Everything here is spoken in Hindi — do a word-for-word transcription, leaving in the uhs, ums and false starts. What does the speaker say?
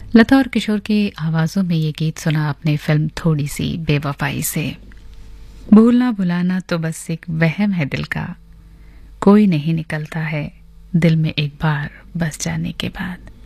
लता और किशोर की आवाजों में ये गीत सुना आपने फिल्म थोड़ी सी बेवफाई से। भूलना भुलाना तो बस एक वहम है दिल का, कोई नहीं निकलता है दिल में एक बार बस जाने के बाद।